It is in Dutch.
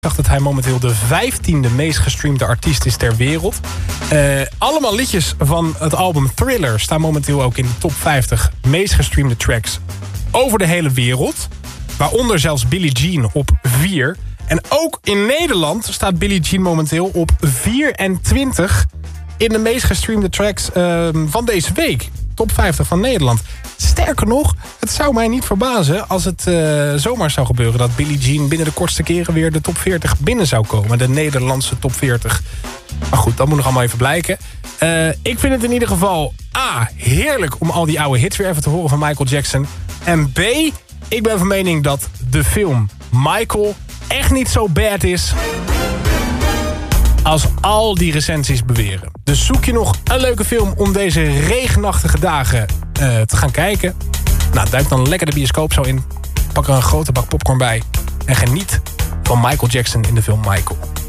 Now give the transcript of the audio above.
zag dat hij momenteel de 15e meest gestreamde artiest is ter wereld. Allemaal liedjes van het album Thriller staan momenteel ook in de top 50 meest gestreamde tracks over de hele wereld. Waaronder zelfs Billie Jean op 4. En ook in Nederland staat Billie Jean momenteel op 24 in de meest gestreamde tracks van deze week. Top 50 van Nederland. Sterker nog, het zou mij niet verbazen als het zomaar zou gebeuren dat Billie Jean binnen de kortste keren weer de top 40 binnen zou komen. De Nederlandse top 40. Maar goed, dat moet nog allemaal even blijken. Ik vind het in ieder geval A, heerlijk om al die oude hits weer even te horen van Michael Jackson. En B, ik ben van mening dat de film Michael echt niet zo bad is als al die recensies beweren. Dus zoek je nog een leuke film om deze regenachtige dagen te gaan kijken? Nou, duik dan lekker de bioscoop zo in. Pak er een grote bak popcorn bij. En geniet van Michael Jackson in de film Michael.